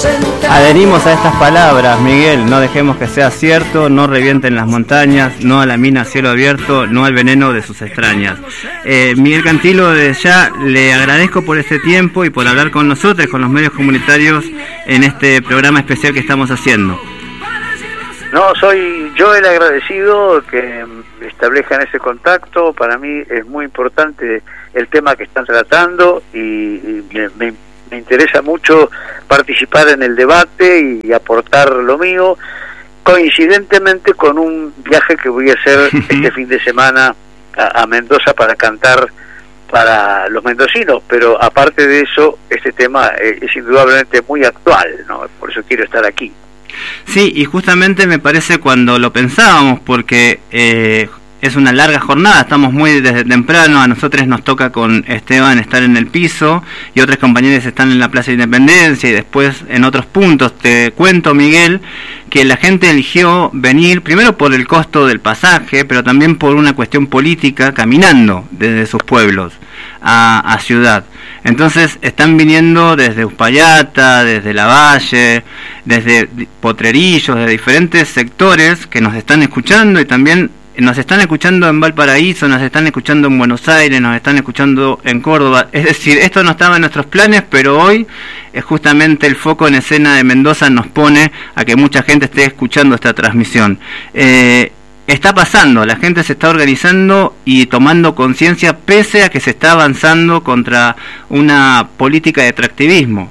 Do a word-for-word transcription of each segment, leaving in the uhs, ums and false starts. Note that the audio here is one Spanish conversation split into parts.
Adherimos a estas palabras, Miguel, no dejemos que sea cierto, no revienten las montañas, no a la mina a cielo abierto, no al veneno de sus extrañas. Eh, Miguel Cantilo, desde ya le agradezco por este tiempo y por hablar con nosotros, con los medios comunitarios, en este programa especial que estamos haciendo. No, soy yo el agradecido que establezcan ese contacto. Para mí es muy importante el tema que están tratando y, y me, me, me interesa mucho participar en el debate y aportar lo mío, coincidentemente con un viaje que voy a hacer este fin de semana a, a Mendoza para cantar para los mendocinos, pero aparte de eso, este tema es, es indudablemente muy actual, ¿no? Por eso quiero estar aquí. Sí, y justamente me parece cuando lo pensábamos, porque eh, es una larga jornada, estamos muy desde temprano, a nosotros nos toca con Esteban estar en el piso y otros compañeros están en la Plaza de Independencia y después en otros puntos. Te cuento, Miguel, que la gente eligió venir primero por el costo del pasaje, pero también por una cuestión política, caminando desde sus pueblos a, a Ciudad. Entonces están viniendo desde Uspallata, desde Lavalle, desde Potrerillos, de diferentes sectores que nos están escuchando y también nos están escuchando en Valparaíso, nos están escuchando en Buenos Aires, nos están escuchando en Córdoba. Es decir, esto no estaba en nuestros planes, pero hoy es justamente el foco en escena de Mendoza nos pone a que mucha gente esté escuchando esta transmisión. Eh, está pasando, la gente se está organizando y tomando conciencia pese a que se está avanzando contra una política de extractivismo.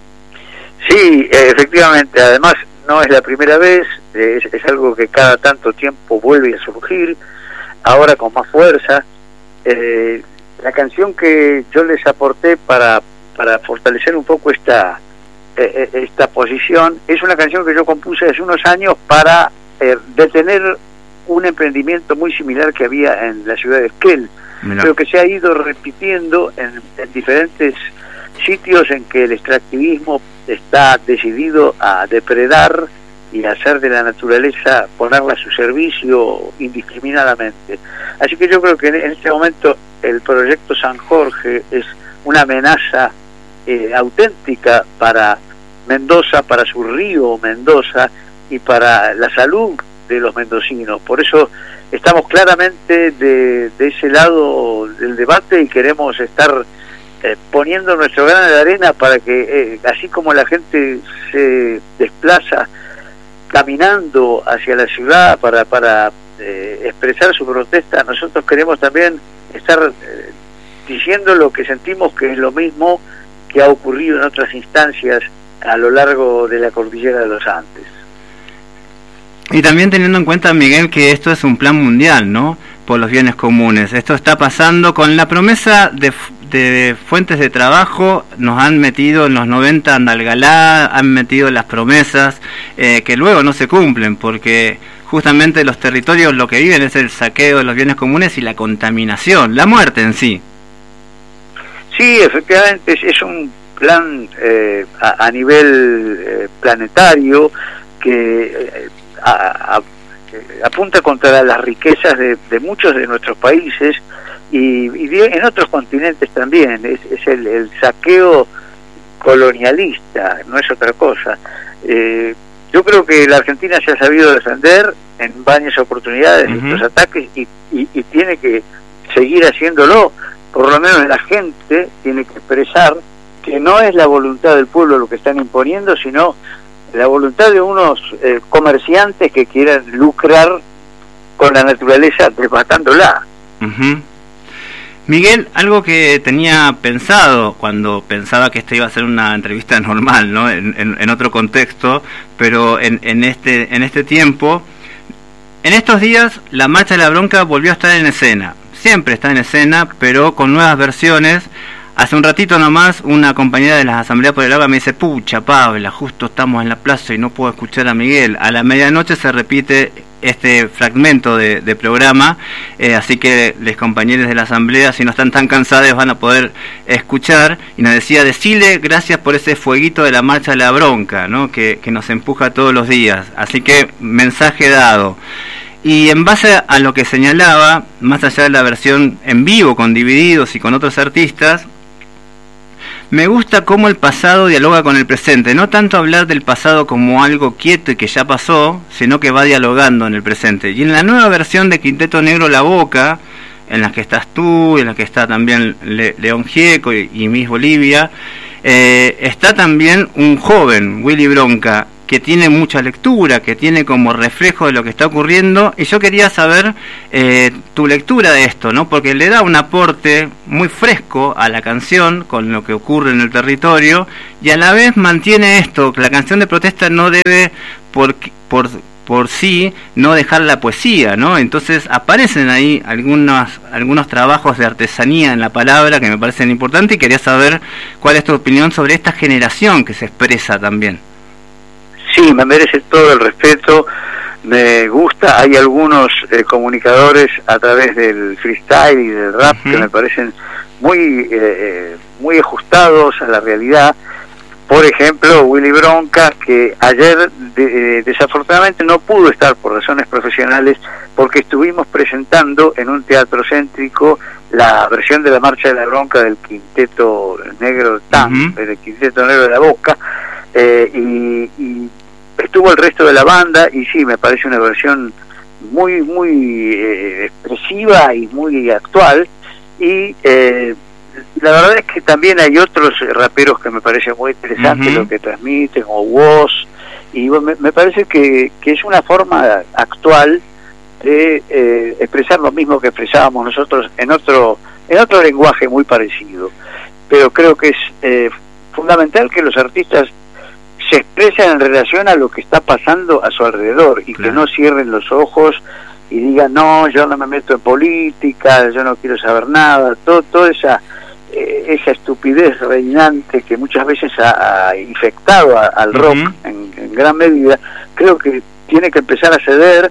Sí, efectivamente, además no es la primera vez, es, es algo que cada tanto tiempo vuelve a surgir, ahora con más fuerza. Eh, la canción que yo les aporté para, para fortalecer un poco esta, eh, esta posición es una canción que yo compuse hace unos años para eh, detener un emprendimiento muy similar que había en la ciudad de Esquel, Mirá. pero que se ha ido repitiendo en, en diferentes sitios en que el extractivismo está decidido a depredar y a hacer de la naturaleza, ponerla a su servicio indiscriminadamente. Así que yo creo que en este momento el proyecto San Jorge es una amenaza eh, auténtica para Mendoza, para su río Mendoza y para la salud de los mendocinos. Por eso estamos claramente de, de ese lado del debate y queremos estar eh, poniendo nuestro grano de arena para que, eh, así como la gente se desplaza caminando hacia la ciudad para, para eh, expresar su protesta, nosotros queremos también estar eh, diciendo lo que sentimos que es lo mismo que ha ocurrido en otras instancias a lo largo de la cordillera de los Andes. Y también teniendo en cuenta, Miguel, que esto es un plan mundial, ¿no?, por los bienes comunes. Esto está pasando con la promesa de, de fuentes de trabajo. Nos han metido en los noventa Andalgalá, han metido las promesas eh, que luego no se cumplen, porque justamente los territorios lo que viven es el saqueo de los bienes comunes y la contaminación, la muerte en sí. Sí, efectivamente, es, es un plan eh, a, a nivel eh, planetario que... Eh, A, a, apunta contra las riquezas de, de muchos de nuestros países y, y de, en otros continentes también. Es, es el, el saqueo colonialista, no es otra cosa. Eh, yo creo que la Argentina se ha sabido defender en varias oportunidades uh-huh. estos ataques y, y, y tiene que seguir haciéndolo. Por lo menos la gente tiene que expresar que no es la voluntad del pueblo lo que están imponiendo, sino la voluntad de unos eh, comerciantes que quieran lucrar con la naturaleza desmatándola. Uh-huh. Miguel, algo que tenía pensado cuando pensaba que esta iba a ser una entrevista normal, ¿no?, en, en, en otro contexto, pero en, en este en este tiempo, en estos días la Marcha de la Bronca volvió a estar en escena. Siempre está en escena, pero con nuevas versiones. Hace un ratito nomás una compañera de las Asambleas por el Agua me dice: pucha, Pabla, justo estamos en la plaza y no puedo escuchar a Miguel. A la medianoche se repite este fragmento de, de programa, eh, así que los compañeros de la Asamblea, si no están tan cansados, van a poder escuchar. Y nos decía: decile gracias por ese fueguito de la Marcha de la Bronca, ¿no?, que, que nos empuja todos los días. Así que mensaje dado. Y en base a lo que señalaba, más allá de la versión en vivo con Divididos y con otros artistas, Me gusta cómo el pasado dialoga con el presente, no tanto hablar del pasado como algo quieto y que ya pasó, sino que va dialogando en el presente. Y en la nueva versión de Quinteto Negro La Boca, en la que estás tú, en la que está también Le- León Gieco y, y Miss Bolivia, eh, está también un joven, Willy Bronca, que tiene mucha lectura, que tiene como reflejo de lo que está ocurriendo, y yo quería saber eh, tu lectura de esto, ¿no? Porque le da un aporte muy fresco a la canción con lo que ocurre en el territorio, y a la vez mantiene esto, que la canción de protesta no debe por, por, por sí no dejar la poesía, ¿no? Entonces aparecen ahí algunos, algunos trabajos de artesanía en la palabra que me parecen importantes, y quería saber cuál es tu opinión sobre esta generación que se expresa también. Sí, me merece todo el respeto, me gusta. Hay algunos eh, comunicadores a través del freestyle y del rap uh-huh. que me parecen muy eh, muy ajustados a la realidad. Por ejemplo, Willy Bronca, que ayer de, eh, desafortunadamente no pudo estar por razones profesionales, porque estuvimos presentando en un teatro céntrico la versión de la Marcha de la Bronca del Quinteto Negro T A M, uh-huh. del Quinteto Negro de la Boca, eh, y, y estuvo el resto de la banda, y sí, me parece una versión muy muy eh, expresiva y muy actual, y eh, la verdad es que también hay otros raperos que me parecen muy interesantes uh-huh. lo que transmiten, o Woz, y me, me parece que, que es una forma actual de eh, expresar lo mismo que expresábamos nosotros en otro en otro lenguaje muy parecido, pero creo que es eh, fundamental que los artistas se expresan en relación a lo que está pasando a su alrededor, y claro. que no cierren los ojos y digan, no, yo no me meto en política, yo no quiero saber nada, todo, toda esa eh, esa estupidez reinante que muchas veces ha, ha infectado a, al rock uh-huh. en, en gran medida. Creo que tiene que empezar a ceder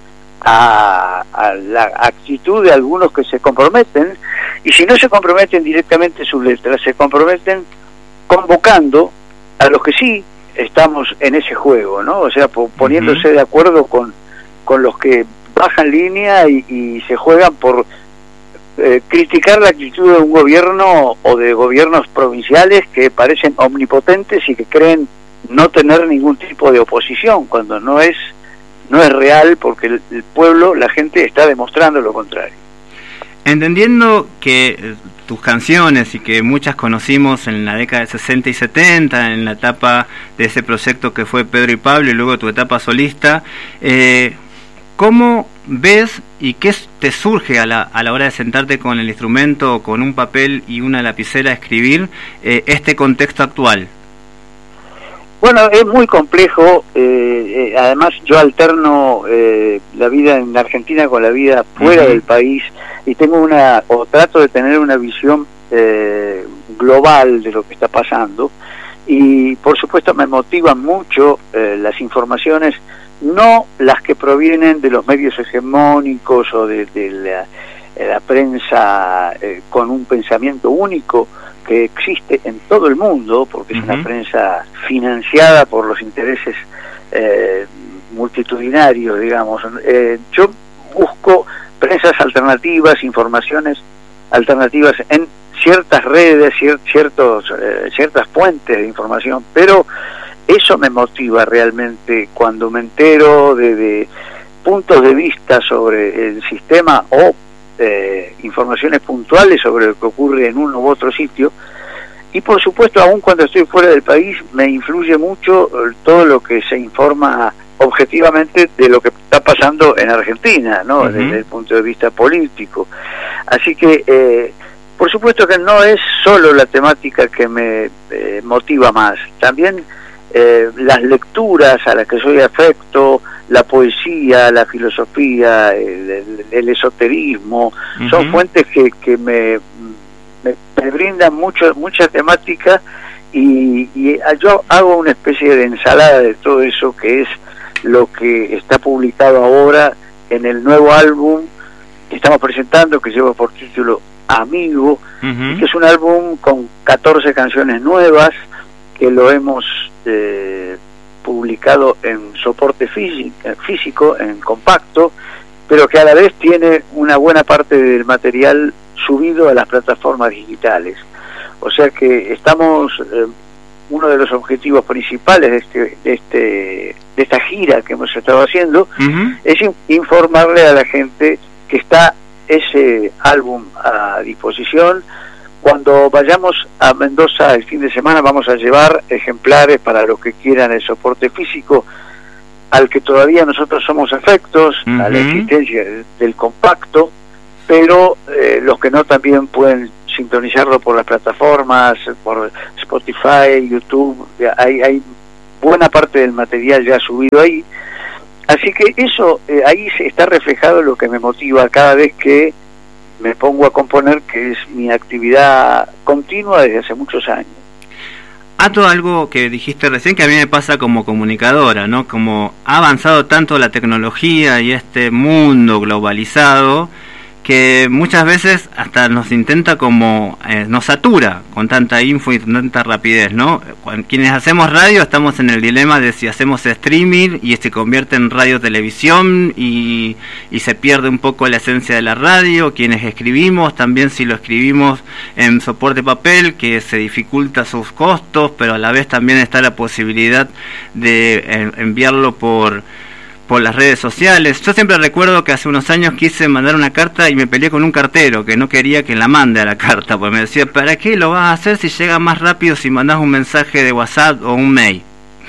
a, a la actitud de algunos que se comprometen, y si no se comprometen directamente sus letras, se comprometen convocando a los que sí estamos en ese juego, ¿no? O sea, poniéndose uh-huh. de acuerdo con, con los que bajan línea y, y se juegan por eh, criticar la actitud de un gobierno o de gobiernos provinciales que parecen omnipotentes y que creen no tener ningún tipo de oposición, cuando no es no es real, porque el, el pueblo, la gente está demostrando lo contrario. Entendiendo que tus canciones y que muchas conocimos en la década de sesenta y setenta, en la etapa de ese proyecto que fue Pedro y Pablo y luego tu etapa solista, eh, ¿cómo ves y qué te surge a la, a la hora de sentarte con el instrumento o con un papel y una lapicera a escribir eh, este contexto actual? Bueno, es muy complejo, eh, eh, además yo alterno eh, la vida en Argentina con la vida fuera uh-huh. del país, y tengo una, o trato de tener una visión eh, global de lo que está pasando, y por supuesto me motivan mucho eh, las informaciones, no las que provienen de los medios hegemónicos o de, de la, de la prensa eh, con un pensamiento único que existe en todo el mundo, porque uh-huh. es una prensa financiada por los intereses eh, multitudinarios, digamos. Eh, yo busco prensas alternativas, informaciones alternativas en ciertas redes, cier- ciertos, eh, ciertas fuentes de información, pero eso me motiva realmente cuando me entero de, de puntos de vista sobre el sistema o Eh, informaciones puntuales sobre lo que ocurre en uno u otro sitio. Y por supuesto, aun cuando estoy fuera del país, me influye mucho eh, todo lo que se informa objetivamente de lo que está pasando en Argentina, ¿no? Uh-huh. Desde el punto de vista político. Así que eh, por supuesto que no es solo la temática que me eh, motiva más, también eh, las lecturas a las que soy afecto, la poesía, la filosofía, el, el, el esoterismo, uh-huh. son fuentes que, que me, me, me brindan mucho, mucha temática, y, y yo hago una especie de ensalada de todo eso, que es lo que está publicado ahora en el nuevo álbum que estamos presentando, que lleva por título Amigo, uh-huh. y que es un álbum con catorce canciones nuevas, que lo hemos eh, publicado en soporte físico, en compacto, pero que a la vez tiene una buena parte del material subido a las plataformas digitales. O sea que estamos, eh, uno de los objetivos principales de este, de este de esta gira que hemos estado haciendo, uh-huh. es in- informarle a la gente que está ese álbum a disposición. Cuando vayamos a Mendoza el fin de semana vamos a llevar ejemplares para los que quieran el soporte físico, al que todavía nosotros somos afectos, uh-huh. a la existencia del compacto, pero eh, los que no también pueden sintonizarlo por las plataformas, por Spotify, YouTube, hay, hay buena parte del material ya subido ahí, así que eso, eh, ahí se está reflejado lo que me motiva cada vez que me pongo a componer, que es mi actividad continua desde hace muchos años. Ato, algo que dijiste recién que a mí me pasa como comunicadora, ¿no? Como ha avanzado tanto la tecnología y este mundo globalizado, que muchas veces hasta nos intenta como, eh, nos satura con tanta info y tanta rapidez, ¿no? Quienes hacemos radio estamos en el dilema de si hacemos streaming y se convierte en radio televisión y, y se pierde un poco la esencia de la radio. Quienes escribimos, también si lo escribimos en soporte papel, que se dificulta sus costos, pero a la vez también está la posibilidad de eh, enviarlo por... por las redes sociales. Yo siempre recuerdo que hace unos años quise mandar una carta y me peleé con un cartero que no quería que la mande a la carta, porque me decía, ¿para qué lo vas a hacer si llega más rápido si mandás un mensaje de WhatsApp o un mail?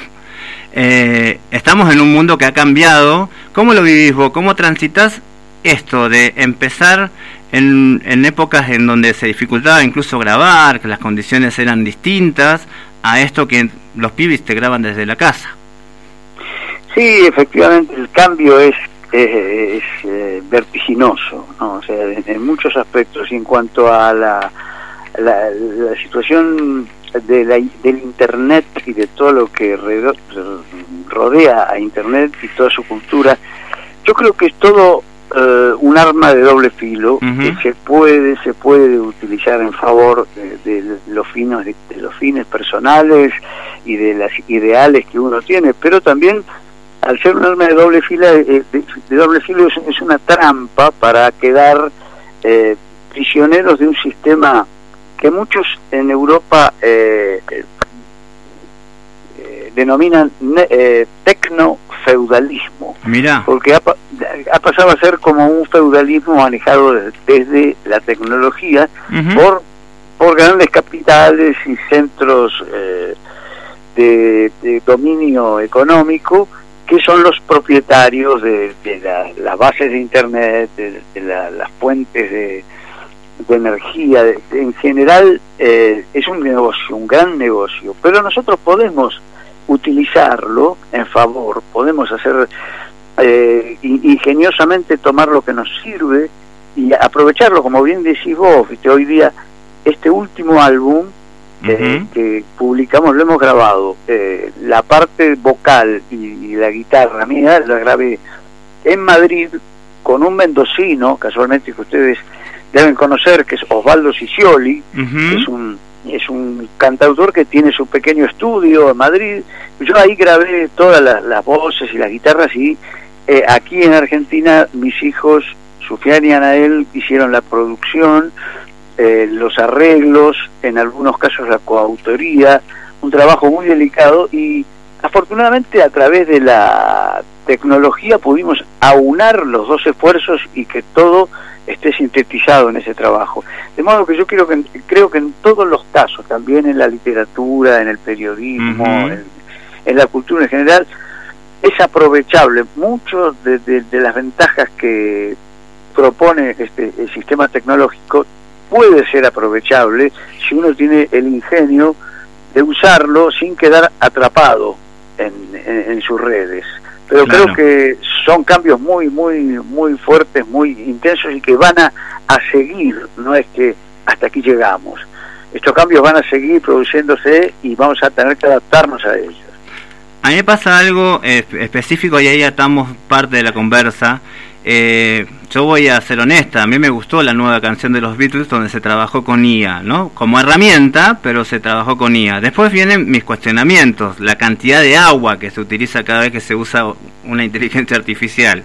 Eh, estamos en un mundo que ha cambiado. ¿Cómo lo vivís vos? ¿Cómo transitas esto de empezar en, en épocas en donde se dificultaba incluso grabar, que las condiciones eran distintas, a esto que los pibes te graban desde la casa? Sí, efectivamente el cambio es, es, es eh, vertiginoso, ¿no? O sea, en, en muchos aspectos. Y en cuanto a la, la, la situación de la, del Internet y de todo lo que rodea a Internet y toda su cultura, yo creo que es todo eh, un arma de doble filo, uh-huh. que se puede se puede utilizar en favor de, de los fines de, de los fines personales y de las ideales que uno tiene, pero también al ser un arma de doble fila, de, de, de doble filo es, es una trampa para quedar eh, prisioneros de un sistema que muchos en Europa eh, eh, denominan eh, tecno-feudalismo. Mirá. Porque ha, ha pasado a ser como un feudalismo manejado desde, desde la tecnología, uh-huh. por, por grandes capitales y centros eh, de, de dominio económico, que son los propietarios de, de la, las bases de Internet, de, de la, las fuentes de, de energía. De, de, en general eh, es un negocio, un gran negocio, pero nosotros podemos utilizarlo en favor, podemos hacer eh, ingeniosamente tomar lo que nos sirve y aprovecharlo, como bien decís vos, ¿viste? Hoy día este último álbum Eh, uh-huh. que publicamos, lo hemos grabado, eh, la parte vocal y, y la guitarra mía la grabé en Madrid con un mendocino, casualmente, que ustedes deben conocer, que es Osvaldo Cicioli, uh-huh. que es un es un cantautor que tiene su pequeño estudio en Madrid. Yo ahí grabé todas las, las voces y las guitarras, y eh, aquí en Argentina mis hijos Sufian y Anael hicieron la producción, Eh, los arreglos, en algunos casos la coautoría, un trabajo muy delicado, y afortunadamente a través de la tecnología pudimos aunar los dos esfuerzos y que todo esté sintetizado en ese trabajo. De modo que yo quiero que, creo que en todos los casos, también en la literatura, en el periodismo, uh-huh. en, en la cultura en general, es aprovechable. Muchas de, de, de las ventajas que propone este el sistema tecnológico puede ser aprovechable si uno tiene el ingenio de usarlo sin quedar atrapado en, en, en sus redes. Pero claro, creo que son cambios muy, muy, muy fuertes, muy intensos, y que van a, a seguir, no es que hasta aquí llegamos. Estos cambios van a seguir produciéndose y vamos a tener que adaptarnos a ellos. A mí me pasa algo eh, específico, y ahí atamos parte de la conversa. eh, yo voy a ser honesta, a mí me gustó la nueva canción de los Beatles donde se trabajó con I A, ¿no? Como herramienta, pero se trabajó con I A. Después vienen mis cuestionamientos, la cantidad de agua que se utiliza cada vez que se usa una inteligencia artificial,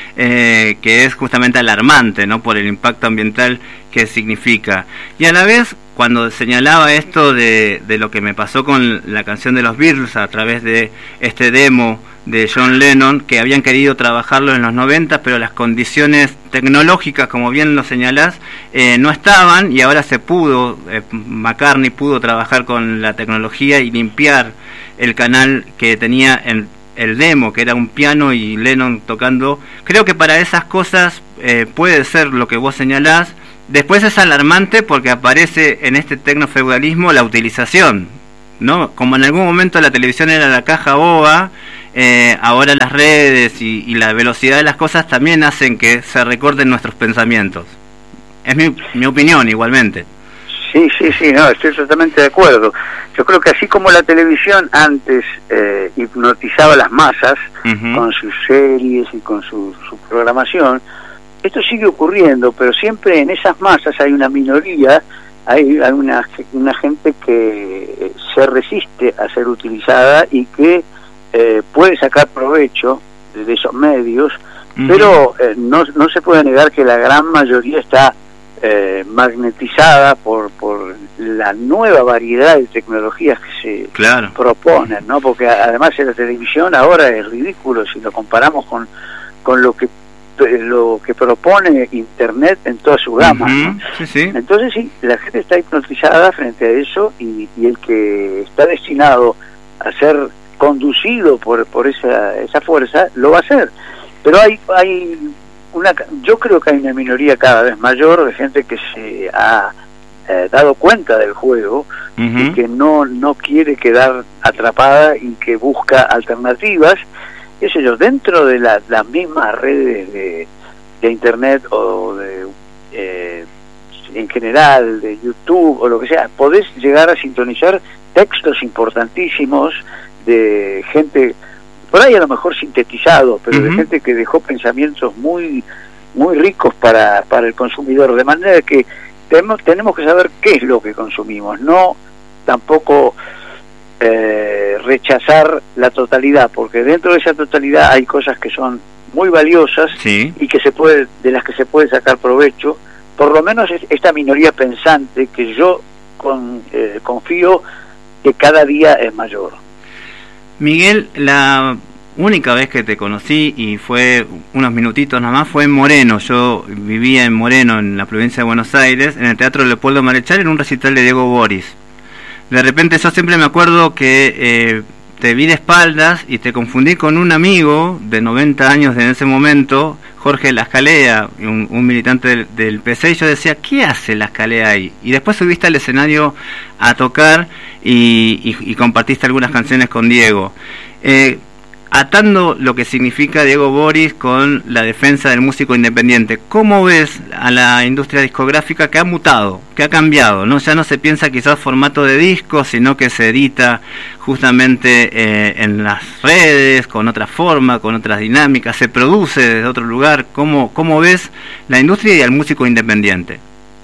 eh, que es justamente alarmante, ¿no? Por el impacto ambiental que significa. Y a la vez, cuando señalaba esto de, de lo que me pasó con la canción de los Beatles a través de este demo de John Lennon, que habían querido trabajarlo en los noventa, pero las condiciones tecnológicas, como bien lo señalás, eh, no estaban, y ahora se pudo, eh, McCartney pudo trabajar con la tecnología y limpiar el canal que tenía en el demo, que era un piano y Lennon tocando. Creo que para esas cosas eh, puede ser lo que vos señalás. Después es alarmante porque aparece en este tecnofeudalismo la utilización, ¿no? Como en algún momento la televisión era la caja boba, eh, ahora las redes y, y la velocidad de las cosas también hacen que se recorten nuestros pensamientos. Es mi, mi opinión igualmente. Sí, sí, sí, no, estoy totalmente de acuerdo. Yo creo que así como la televisión antes eh, hipnotizaba a las masas uh-huh. con sus series y con su, su programación, esto sigue ocurriendo, pero siempre en esas masas hay una minoría, hay, hay una, una gente que se resiste a ser utilizada y que eh, puede sacar provecho de esos medios, uh-huh. pero eh, no, no se puede negar que la gran mayoría está eh, magnetizada por, por la nueva variedad de tecnologías que se claro. proponen, ¿no? Porque además en la televisión ahora es ridículo si lo comparamos con, con lo que lo que propone Internet en toda su gama, uh-huh. ¿no? Sí, sí. Entonces sí, la gente está hipnotizada frente a eso y, y el que está destinado a ser conducido por por esa esa fuerza lo va a hacer, pero hay hay una yo creo que hay una minoría cada vez mayor de gente que se ha eh, dado cuenta del juego uh-huh. y que no no quiere quedar atrapada y que busca alternativas, qué sé yo, dentro de la, las mismas redes de, de Internet o de eh, en general de YouTube o lo que sea, podés llegar a sintonizar textos importantísimos de gente, por ahí a lo mejor sintetizados, pero uh-huh. de gente que dejó pensamientos muy muy ricos para, para el consumidor, de manera que tenemos, tenemos que saber qué es lo que consumimos, no tampoco Eh, rechazar la totalidad, porque dentro de esa totalidad hay cosas que son muy valiosas sí. y que se puede, de las que se puede sacar provecho, por lo menos es esta minoría pensante que yo con, eh, confío que cada día es mayor. Miguel, la única vez que te conocí, y fue unos minutitos nada más, fue en Moreno. Yo vivía en Moreno, en la provincia de Buenos Aires, en el Teatro Leopoldo Marechal, en un recital de Diego Boris. De repente yo siempre me acuerdo que eh, te vi de espaldas y te confundí con un amigo de noventa años en ese momento, Jorge Lascalea, un, un militante del, del P C, y yo decía, ¿qué hace Lascalea ahí? Y después subiste al escenario a tocar y, y, y compartiste algunas canciones con Diego. Eh, atando lo que significa Diego Boris con la defensa del músico independiente, ¿cómo ves a la industria discográfica que ha mutado, que ha cambiado, ¿no? Ya no se piensa quizás formato de disco, sino que se edita justamente eh, en las redes, con otra forma, con otras dinámicas, se produce desde otro lugar. ¿Cómo, cómo ves la industria y al músico independiente?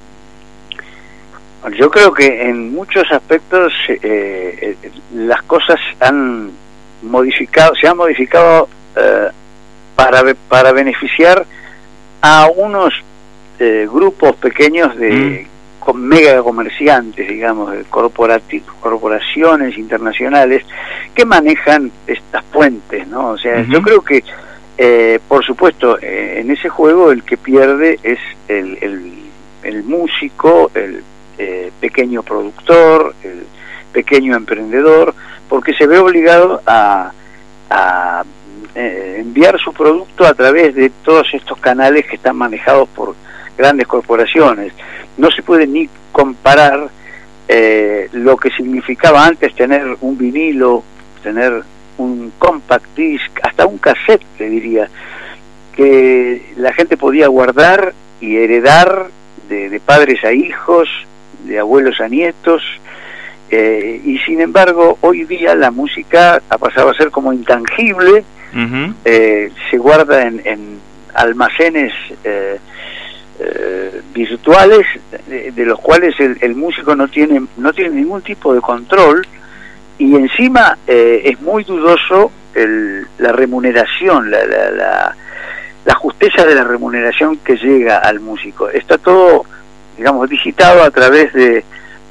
Yo creo que en muchos aspectos eh, eh, las cosas han modificado, se han modificado eh, para para beneficiar a unos eh, grupos pequeños de mm. con mega comerciantes, digamos, de corporati- corporaciones internacionales que manejan estas puentes, ¿no? O sea, uh-huh. yo creo que eh, por supuesto eh, en ese juego el que pierde es el el, el músico, el eh, pequeño productor, el pequeño emprendedor, porque se ve obligado a, a eh, enviar su producto a través de todos estos canales que están manejados por grandes corporaciones. No se puede ni comparar eh, lo que significaba antes tener un vinilo, tener un compact disc, hasta un cassette, te diría, que la gente podía guardar y heredar de, de padres a hijos, de abuelos a nietos. Eh, y sin embargo hoy día la música ha pasado a ser como intangible, uh-huh. eh, se guarda en, en almacenes eh, eh, virtuales de, de los cuales el, el músico no tiene no tiene ningún tipo de control, y encima eh, es muy dudoso el, la remuneración, la, la, la, la justeza de la remuneración que llega al músico. Está todo, digamos, digitado a través de,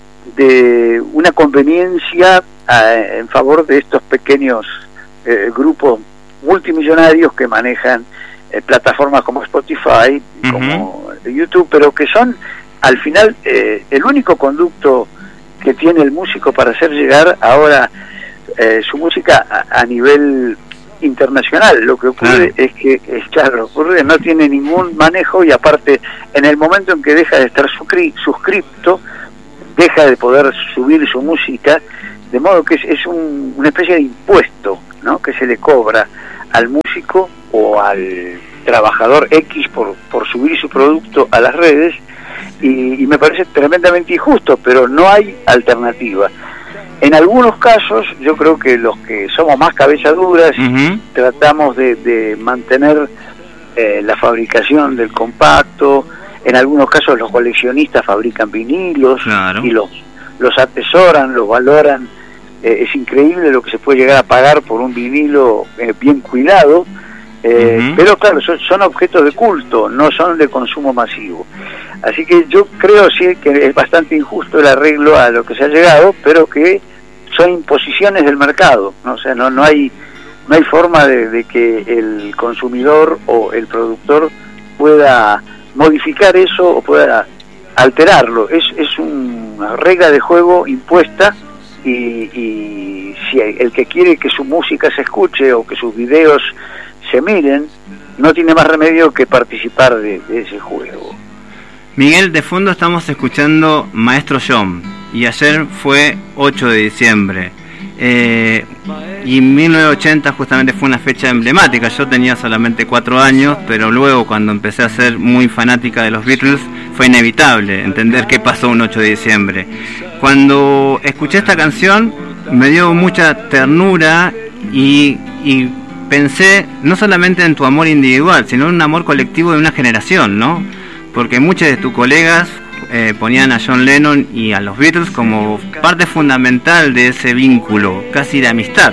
de una conveniencia a, en favor de estos pequeños eh, grupos multimillonarios que manejan eh, plataformas como Spotify, uh-huh. como YouTube, pero que son al final eh, el único conducto que tiene el músico para hacer llegar ahora eh, su música a, a nivel internacional. Lo que ocurre claro. es que es claro, ocurre que no tiene ningún manejo, y aparte en el momento en que deja de estar suscri- suscripto, deja de poder subir su música, de modo que es, es un, una especie de impuesto, ¿no?, que se le cobra al músico o al trabajador X por, por subir su producto a las redes, y, y me parece tremendamente injusto, pero no hay alternativa. En algunos casos, yo creo que los que somos más cabezaduras, uh-huh. tratamos de, de mantener eh, la fabricación del compacto. En algunos casos los coleccionistas fabrican vinilos, claro. y los, los atesoran, los valoran. Eh, es increíble lo que se puede llegar a pagar por un vinilo eh, bien cuidado, eh, uh-huh. pero claro, son, son objetos de culto, no son de consumo masivo. Así que yo creo sí que es bastante injusto el arreglo a lo que se ha llegado, pero que son imposiciones del mercado, ¿no? O sea, no no hay no hay forma de, de que el consumidor o el productor pueda modificar eso o pueda alterarlo. Es es una regla de juego impuesta, y, y si el que quiere que su música se escuche o que sus videos se miren, no tiene más remedio que participar de, de ese juego. Miguel, de fondo estamos escuchando Maestro John, y ayer fue ocho de diciembre, eh, y mil novecientos ochenta justamente fue una fecha emblemática. Yo tenía solamente cuatro años, pero luego cuando empecé a ser muy fanática de los Beatles fue inevitable entender qué pasó un ocho de diciembre. Cuando escuché esta canción me dio mucha ternura, y, y pensé no solamente en tu amor individual, sino en un amor colectivo de una generación, ¿no? Porque muchos de tus colegas eh, ponían a John Lennon y a los Beatles como parte fundamental de ese vínculo, casi de amistad.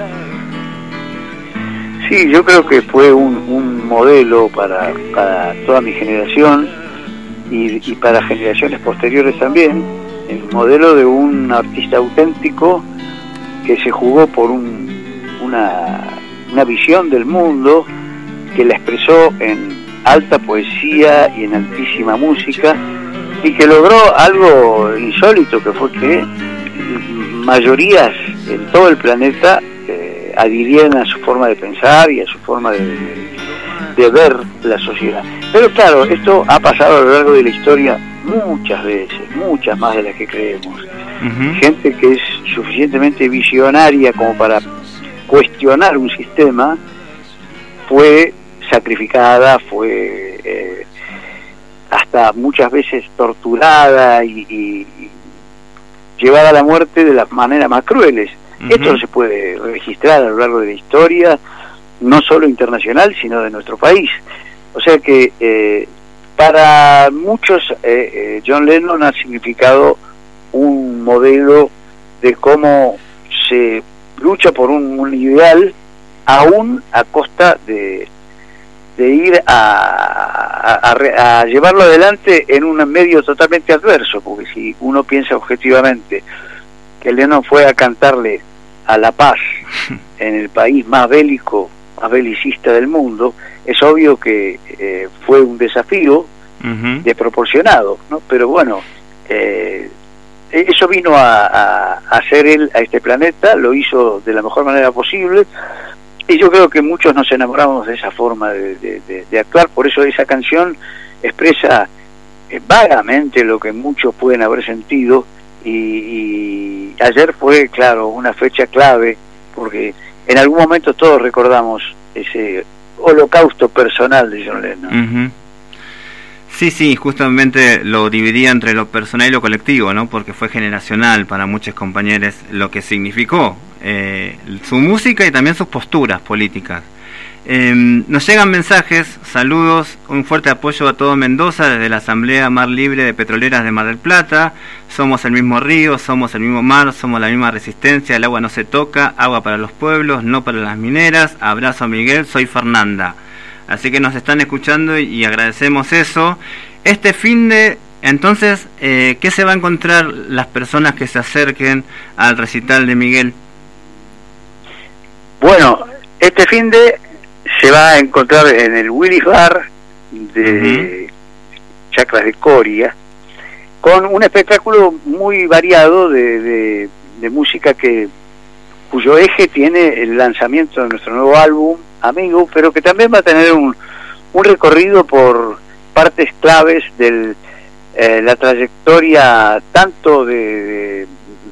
Sí, yo creo que fue un, un modelo para, para toda mi generación, y, y para generaciones posteriores también, el modelo de un artista auténtico que se jugó por un, una, una visión del mundo, que la expresó en alta poesía y en altísima música, y que logró algo insólito, que fue que mayorías en todo el planeta eh, adhirieran a su forma de pensar y a su forma de, de ver la sociedad. Pero claro, esto ha pasado a lo largo de la historia muchas veces, muchas más de las que creemos. Uh-huh. Gente que es suficientemente visionaria como para cuestionar un sistema fue sacrificada, fue eh, hasta muchas veces torturada y, y, y llevada a la muerte de las maneras más crueles. Uh-huh. Esto se puede registrar a lo largo de la historia, no solo internacional, sino de nuestro país. O sea que eh, para muchos eh, eh, John Lennon ha significado un modelo de cómo se lucha por un, un ideal, aún a costa de de ir a, a, a, a llevarlo adelante en un medio totalmente adverso, porque si uno piensa objetivamente que Lennon fue a cantarle a la paz en el país más bélico, más belicista del mundo, es obvio que eh, fue un desafío uh-huh. desproporcionado, ¿no? Pero bueno, eh, eso vino a, a, a hacer él a este planeta, lo hizo de la mejor manera posible. Y yo creo que muchos nos enamoramos de esa forma de, de, de, de actuar. Por eso esa canción expresa eh, vagamente lo que muchos pueden haber sentido, y, y ayer fue, claro, una fecha clave, porque en algún momento todos recordamos ese holocausto personal de John Lennon. Uh-huh. Sí, sí, justamente lo dividía entre lo personal y lo colectivo, ¿no? Porque fue generacional para muchos compañeros lo que significó eh, su música y también sus posturas políticas. Eh, nos llegan mensajes saludos, un fuerte apoyo a todo Mendoza desde la Asamblea Mar Libre de Petroleras de Mar del Plata. Somos el mismo río, somos el mismo mar, somos la misma resistencia, el agua no se toca, agua para los pueblos, no para las mineras. Abrazo, Miguel, soy Fernanda. Así que nos están escuchando y, y agradecemos eso. Este fin de, entonces, eh, ¿qué se va a encontrar las personas que se acerquen al recital de Miguel? Bueno, este fin de se va a encontrar en el Willis Bar de uh-huh. Chacras de Coria, con un espectáculo muy variado de, de, de música que cuyo eje tiene el lanzamiento de nuestro nuevo álbum, Amigo, pero que también va a tener un, un recorrido por partes claves de eh, la trayectoria tanto de, de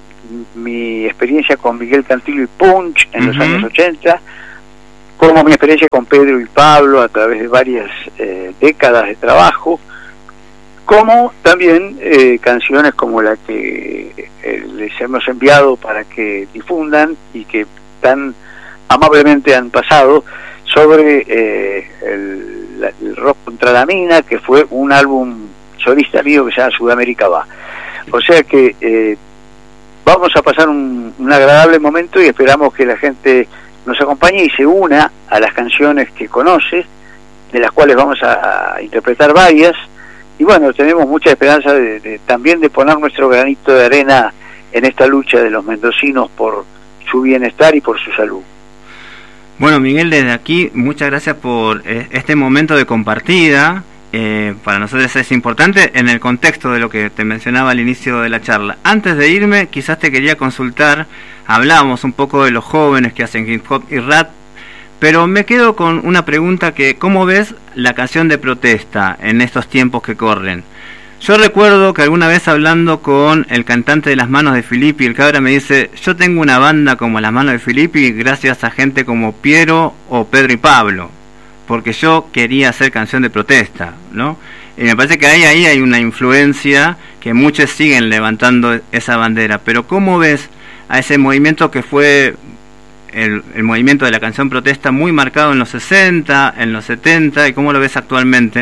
mi experiencia con Miguel Cantillo y Punch en uh-huh. los años ochenta, como mi experiencia con Pedro y Pablo a través de varias eh, décadas de trabajo, como también eh, canciones como la que eh, les hemos enviado para que difundan y que tan amablemente han pasado sobre eh, el, la, el Rock contra la Mina, que fue un álbum solista mío que se llama Sudamérica Va. O sea que eh, vamos a pasar un, un agradable momento y esperamos que la gente nos acompañe y se una a las canciones que conoce, de las cuales vamos a, a interpretar varias, y bueno, tenemos mucha esperanza de, de, también de poner nuestro granito de arena en esta lucha de los mendocinos por su bienestar y por su salud. Bueno, Miguel, desde aquí, muchas gracias por eh, este momento de compartida. Eh, para nosotros es importante en el contexto de lo que te mencionaba al inicio de la charla. Antes de irme, quizás te quería consultar, hablábamos un poco de los jóvenes que hacen hip hop y rap, pero me quedo con una pregunta que, ¿cómo ves la canción de protesta en estos tiempos que corren? Yo recuerdo que alguna vez hablando con el cantante de Las Manos de Filippi, el cabra me dice, yo tengo una banda como Las Manos de Filippi gracias a gente como Piero o Pedro y Pablo, porque yo quería hacer canción de protesta, ¿no? Y me parece que ahí, ahí hay una influencia que muchos siguen levantando esa bandera. Pero ¿cómo ves a ese movimiento que fue el, el movimiento de la canción protesta muy marcado en los sesenta, en los setenta, y cómo lo ves actualmente?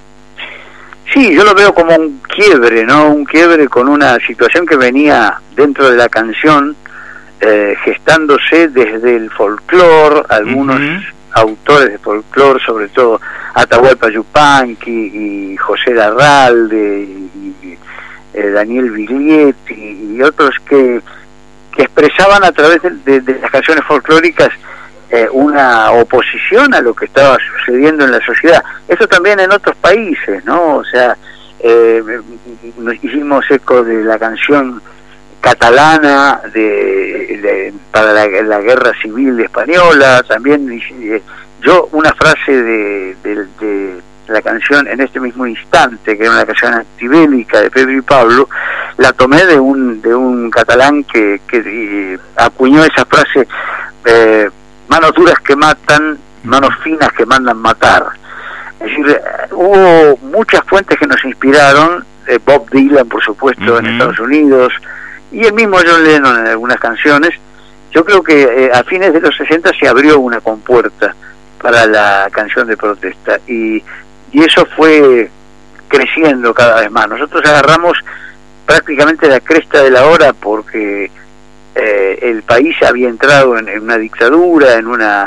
Sí, yo lo veo como un quiebre, ¿no? Un quiebre con una situación que venía dentro de la canción eh, gestándose desde el folclore, algunos uh-huh. autores de folclore, sobre todo Atahualpa Yupanqui y José Larralde y, y eh, Daniel Viglietti y otros que, que expresaban a través de, de, de las canciones folclóricas eh, una oposición a lo que estaba sucediendo en la sociedad. Eso también en otros países, ¿no? O sea, eh, nos hicimos eco de la canción catalana de, de para la, la guerra civil española, también eh, yo una frase de, de, de la canción En este mismo instante, que era una canción antibélica de Pedro y Pablo, la tomé de un de un catalán que, que eh, acuñó esa frase, eh, manos duras que matan, manos finas que mandan matar. Es decir, hubo muchas fuentes que nos inspiraron, eh, Bob Dylan, por supuesto, uh-huh. en Estados Unidos, y el mismo John Lennon en algunas canciones. Yo creo que eh, a fines de los sesenta se abrió una compuerta para la canción de protesta, y, y eso fue creciendo cada vez más. Nosotros agarramos prácticamente la cresta de la ola porque eh, el país había entrado en, en una dictadura, en una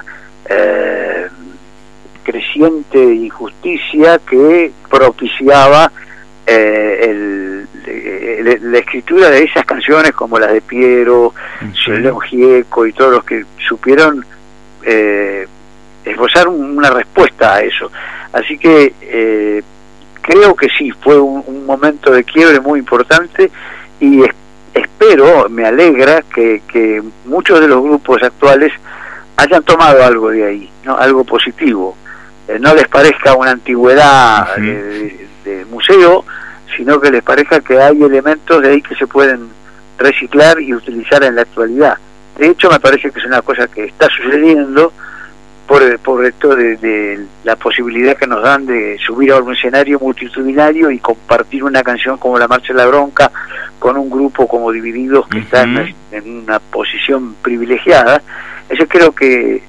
eh, creciente injusticia que propiciaba eh, el, el, la escritura de esas canciones como las de Piero, sí. León Gieco y todos los que supieron eh, esbozar una respuesta a eso. Así que eh, creo que sí, fue un, un momento de quiebre muy importante, y es, espero, me alegra que, que muchos de los grupos actuales hayan tomado algo de ahí, ¿no? Algo positivo, eh, no les parezca una antigüedad uh-huh. de, de, de museo, sino que les parezca que hay elementos de ahí que se pueden reciclar y utilizar en la actualidad. De hecho, me parece que es una cosa que está sucediendo por, por esto de, de la posibilidad que nos dan de subir a un escenario multitudinario y compartir una canción como La Marcha de la Bronca con un grupo como Divididos que uh-huh. está en, en una posición privilegiada. Eso creo que eh,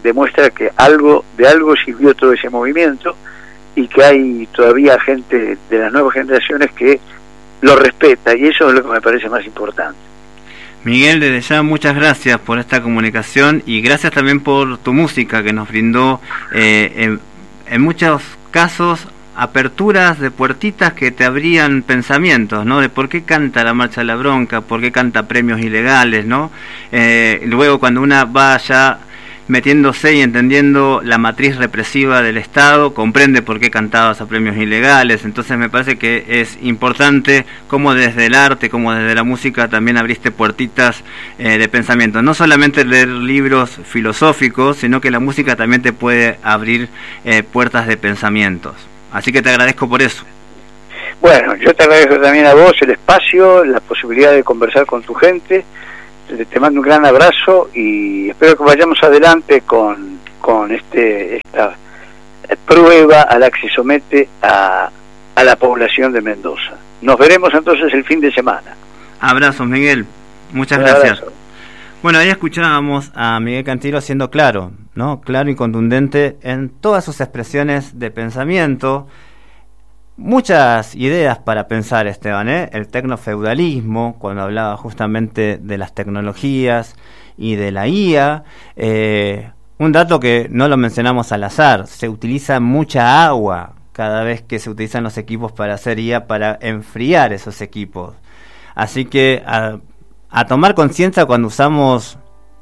demuestra que algo de algo sirvió todo ese movimiento y que hay todavía gente de las nuevas generaciones que lo respeta, y eso es lo que me parece más importante. Miguel, desde ya muchas gracias por esta comunicación y gracias también por tu música que nos brindó eh, en, en muchos casos aperturas de puertitas que te abrían pensamientos, ¿no? De por qué canta la Marcha de la Bronca, por qué canta Premios Ilegales, ¿no? Eh, luego cuando una va ya metiéndose y entendiendo la matriz represiva del Estado, comprende por qué cantabas a Premios Ilegales. Entonces me parece que es importante cómo desde el arte, como desde la música también abriste puertitas eh, de pensamiento. No solamente leer libros filosóficos, sino que la música también te puede abrir eh, puertas de pensamientos. Así que te agradezco por eso. Bueno, yo te agradezco también a vos el espacio, la posibilidad de conversar con tu gente. Te mando un gran abrazo y espero que vayamos adelante con, con este esta prueba a la que se somete a, a la población de Mendoza. Nos veremos entonces el fin de semana. Abrazos, Miguel. Muchas un gracias. Abrazo. Bueno, ahí escuchábamos a Miguel Cantilo siendo claro, ¿no? Claro y contundente en todas sus expresiones de pensamiento. Muchas ideas para pensar, Esteban, ¿eh? El tecnofeudalismo, cuando hablaba justamente de las tecnologías y de la I A. Eh, un dato que no lo mencionamos al azar, se utiliza mucha agua cada vez que se utilizan los equipos para hacer I A, para enfriar esos equipos. Así que a, a tomar conciencia cuando usamos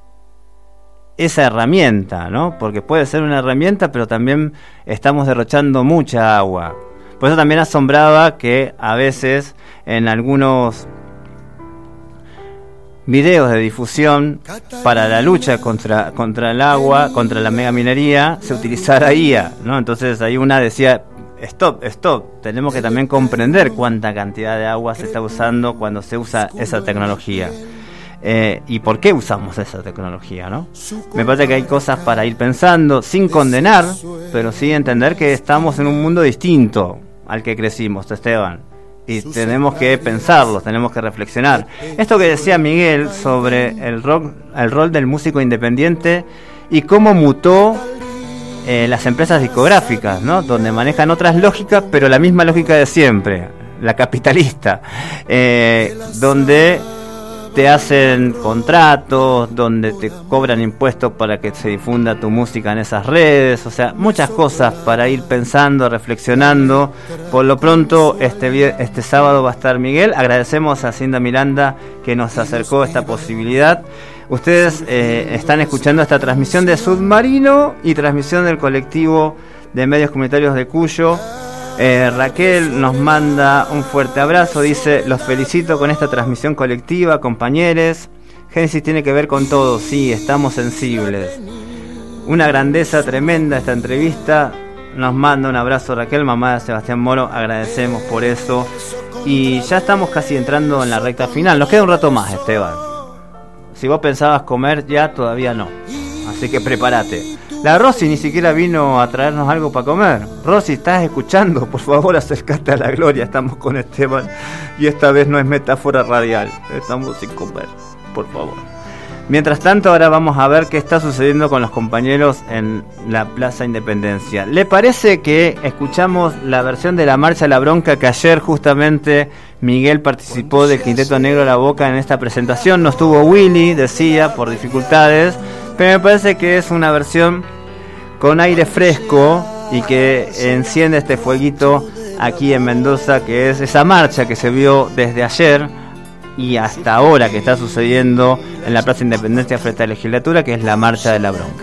esa herramienta, ¿no? Porque puede ser una herramienta, pero también estamos derrochando mucha agua. Por eso también asombraba que a veces en algunos videos de difusión para la lucha contra, contra el agua, contra la megaminería, se utilizara I A, ¿no? Entonces ahí una decía, stop, stop, tenemos que también comprender cuánta cantidad de agua se está usando cuando se usa esa tecnología. Eh, y por qué usamos esa tecnología, ¿no? Me parece que hay cosas para ir pensando, sin condenar, pero sí entender que estamos en un mundo distinto al que crecimos, Esteban, y tenemos que pensarlo, tenemos que reflexionar. Esto que decía Miguel sobre el rock, el rol del músico independiente y cómo mutó eh, las empresas discográficas, ¿no? Donde manejan otras lógicas, pero la misma lógica de siempre, la capitalista, eh, donde te hacen contratos, donde te cobran impuestos para que se difunda tu música en esas redes, o sea, muchas cosas para ir pensando, reflexionando. Por lo pronto, este, este sábado va a estar Miguel. Agradecemos a Cinda Miranda que nos acercó esta posibilidad. Ustedes eh, están escuchando esta transmisión de Submarino y transmisión del colectivo de medios comunitarios de Cuyo. Eh, Raquel nos manda un fuerte abrazo, dice: los felicito con esta transmisión colectiva, compañeros. Génesis tiene que ver con todo, sí, estamos sensibles. Una grandeza tremenda esta entrevista. Nos manda un abrazo Raquel, mamá de Sebastián Moro, agradecemos por eso. Y ya estamos casi entrando en la recta final, nos queda un rato más, Esteban. Si vos pensabas comer ya, todavía no, así que prepárate. La Rosy ni siquiera vino a traernos algo para comer. Rosy, ¿estás escuchando? Por favor, acércate a la gloria. Estamos con Esteban y esta vez no es metáfora radial. Estamos sin comer, por favor. Mientras tanto, ahora vamos a ver qué está sucediendo con los compañeros en la Plaza Independencia. ¿Le parece que escuchamos la versión de la Marcha de la Bronca que ayer justamente Miguel participó del Quinteto Negro La Boca en esta presentación? No estuvo Willy, decía, por dificultades, pero me parece que es una versión con aire fresco y que enciende este fueguito aquí en Mendoza, que es esa marcha que se vio desde ayer y hasta ahora que está sucediendo en la Plaza Independencia frente a la legislatura, que es la Marcha de la Bronca.